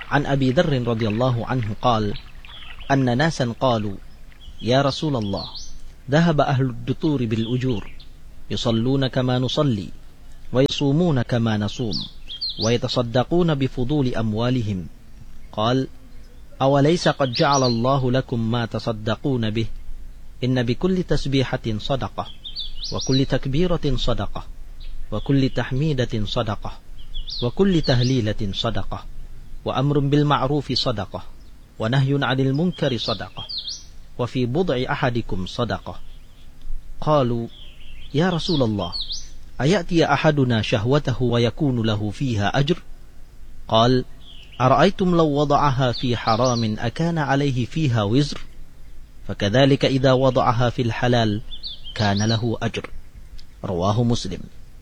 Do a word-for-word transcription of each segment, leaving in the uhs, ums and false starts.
عن أبي ذر رضي الله عنه قال أن ناسا قالوا يا رسول الله ذهب أهل الدثور بالأجور يصلون كما نصلي ويصومون كما نصوم ويتصدقون بفضول أموالهم قال أوليس قد جعل الله لكم ما تصدقون به إن بكل تسبيحة صدقة وكل تكبيرة صدقة وكل تحميدة صدقة وكل تهليلة صدقة وأمر بالمعروف صدقة ونهي عن المنكر صدقة وفي بضع أحدكم صدقة قالوا يا رسول الله أيأتي أحدنا شهوته ويكون له فيها أجر قال أرأيتم لو وضعها في حرام أكان عليه فيها وزر فكذلك إذا وضعها في الحلال كان له أجر رواه مسلم.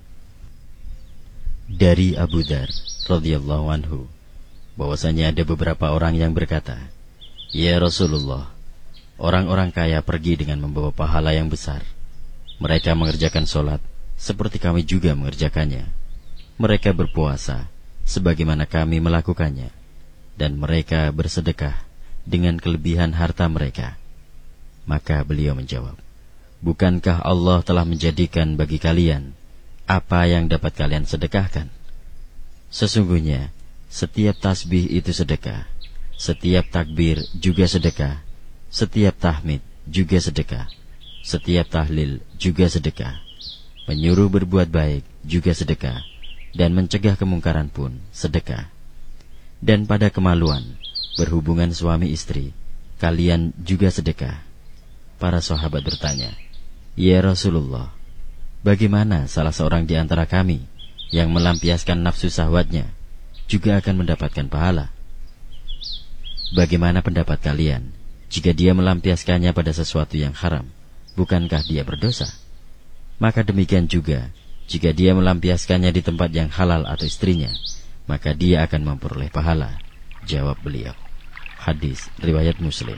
Dari Abu Dzar radhiyallahu anhu bahwasanya ada beberapa orang yang berkata, ya Rasulullah, orang-orang kaya pergi dengan membawa pahala yang besar. Mereka mengerjakan sholat seperti kami juga mengerjakannya. Mereka berpuasa sebagaimana kami melakukannya, dan mereka bersedekah dengan kelebihan harta mereka. Maka beliau menjawab, bukankah Allah telah menjadikan bagi kalian apa yang dapat kalian sedekahkan? Sesungguhnya setiap tasbih itu sedekah, setiap takbir juga sedekah, setiap tahmid juga sedekah, setiap tahlil juga sedekah, menyuruh berbuat baik juga sedekah, dan mencegah kemungkaran pun sedekah. Dan pada kemaluan berhubungan suami istri, kalian juga sedekah. Para sahabat bertanya, ya Rasulullah, bagaimana salah seorang di antara kami yang melampiaskan nafsu syahwatnya juga akan mendapatkan pahala? Bagaimana pendapat kalian jika dia melampiaskannya pada sesuatu yang haram? Bukankah dia berdosa? Maka demikian juga jika dia melampiaskannya di tempat yang halal atau istrinya, maka dia akan memperoleh pahala. Jawab beliau. Hadis riwayat Muslim.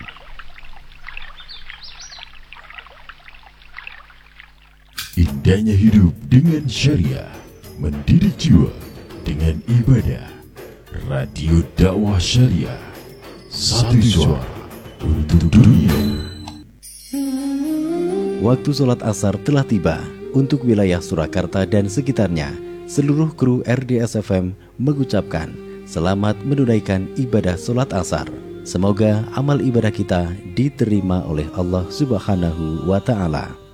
Indahnya hidup dengan syariah, mendidik jiwa dengan ibadah. Radio Dakwah Syariah, satu suara untuk dunia. Waktu sholat asar telah tiba. Untuk wilayah Surakarta dan sekitarnya, seluruh kru R D S F M mengucapkan selamat menunaikan ibadah sholat asar. Semoga amal ibadah kita diterima oleh Allah Subhanahu wa Ta'ala.